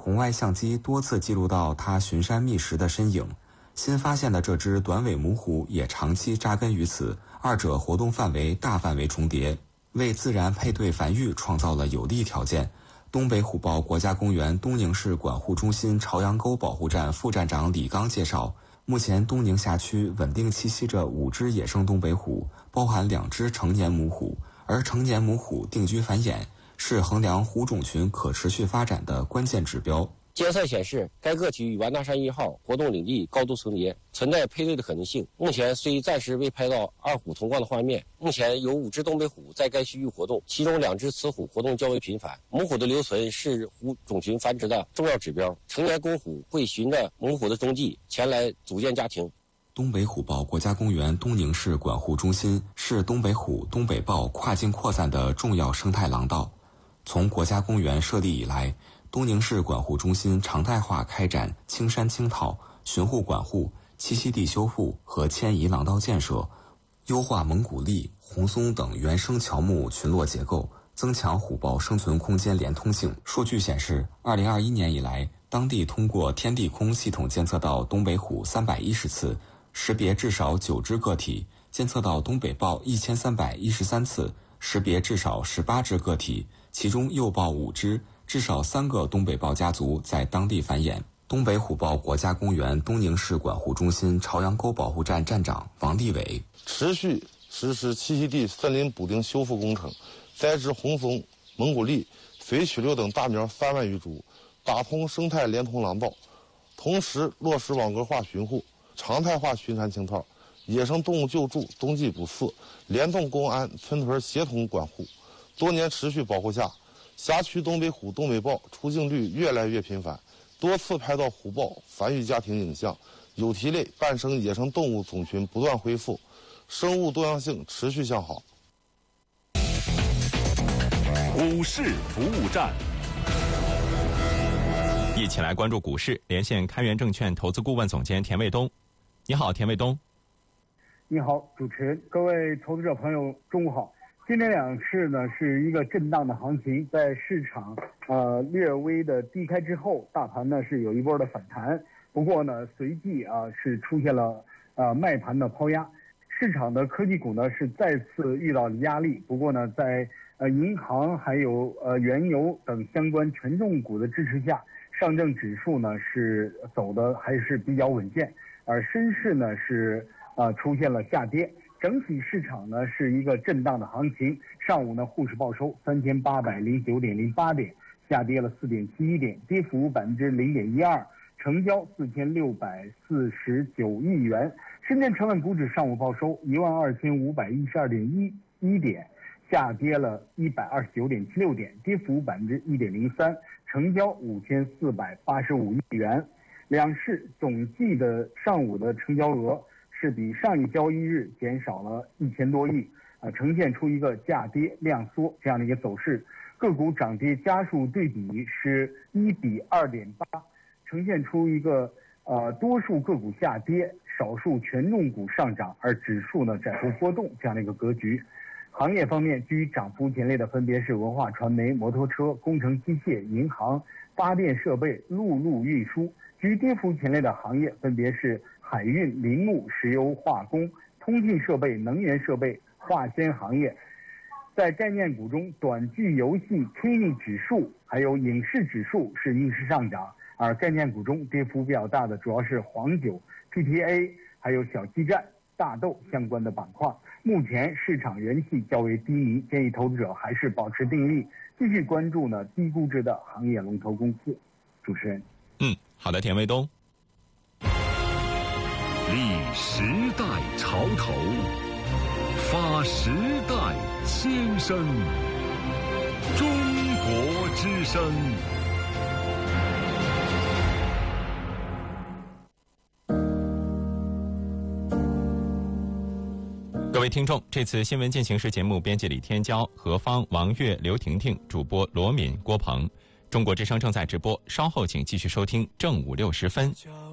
红外相机多次记录到它巡山觅食的身影。新发现的这只短尾母虎也长期扎根于此，二者活动范围大范围重叠，为自然配对繁育创造了有利条件。东北虎豹国家公园东宁市管护中心朝阳沟保护站副站长李刚介绍，目前东宁辖区稳定栖息着5只野生东北虎，包含2只成年母虎，而成年母虎定居繁衍，是衡量虎种群可持续发展的关键指标。 监测显示，该个体与完大山1号活动领地高度重叠，存在配对的可能性。目前虽暂时未拍到2虎同框的画面，目前有5只东北虎在该区域活动，其中2只雌虎活动较为频繁。母虎的留存是虎种群繁殖的重要指标，成年公虎会循着母虎的踪迹前来组建家庭。 东北虎豹国家公园东宁市管护中心是东北虎、东北豹跨境扩散的重要生态廊道。从国家公园设立以来，东宁市管护中心常态化开展青山青套、巡护管护、栖息地修复和迁移廊道建设，优化蒙古栎、红松等原生乔木群落结构，增强虎豹生存空间连通性。数据显示，2021年以来，当地通过天地空系统监测到东北虎310次，识别至少9只个体；监测到东北豹1313次，识别至少18只个体，其中幼豹5只。至少3个东北豹家族在当地繁衍。东北虎豹国家公园东宁市管护中心朝阳沟保护站站长王立伟， 持续实施栖息地森林补丁修复工程，栽植红松、蒙古栎、绥曲柳等大苗3万余株，打通生态连通廊道，同时落实网格化巡护、常态化巡山清套、野生动物救助、冬季捕饲、联动公安、村屯协同管护。多年持续保护下，辖区东北虎、东北豹出境率越来越频繁，多次拍到虎豹繁育家庭影像，有蹄类伴生野生动物种群不断恢复，生物多样性持续向好。 股市服务站，一起来关注股市，连线开源证券投资顾问总监田卫东。你好，田卫东。 你好，主持人，各位投资者朋友，中午好。今天两市呢是一个震荡的行情，在市场略微的低开之后，大盘呢是有一波的反弹，不过呢随即是出现了卖盘的抛压，市场的科技股呢是再次遇到了压力，不过呢在银行还有原油等相关权重股的支持下，上证指数呢是走的还是比较稳健，而深市呢是出现了下跌。整体市场呢是一个震荡的行情，上午呢沪市报收3809.08点，下跌了4.71点，跌幅0.12%，成交4649亿元。深圳成分股指上午报收12512.11点，下跌了129.76点，跌幅1.03%，成交5485亿元。两市总计的上午的成交额是比上一交易日减少了1000多亿，呈现出一个价跌量缩这样的一个走势。个股涨跌家数对比是1比2.8，呈现出一个多数个股下跌，少数权重股上涨，而指数呢窄幅波动这样的一个格局。行业方面，居涨幅前列的分别是文化传媒、摩托车、工程机械、银行、发电设备、陆路运输。居跌幅前列的行业分别是海运、林木、石油化工、通信设备、能源设备、化纤行业。在概念股中，短剧游戏 Kini 指数还有影视指数是逆势上涨，而概念股中跌幅比较大的主要是黄酒、PTA 还有小基站、大豆相关的板块。目前市场人气较为低迷，建议投资者还是保持定力，继续关注呢低估值的行业龙头公司。主持人。 好的，田卫东。 立时代潮头，发时代先声，中国之声。 各位听众，这次新闻进行时节目编辑李天骄、何芳、王悦、刘婷婷，主播罗敏、郭鹏。中国之声正在直播，稍后请继续收听正午6时分。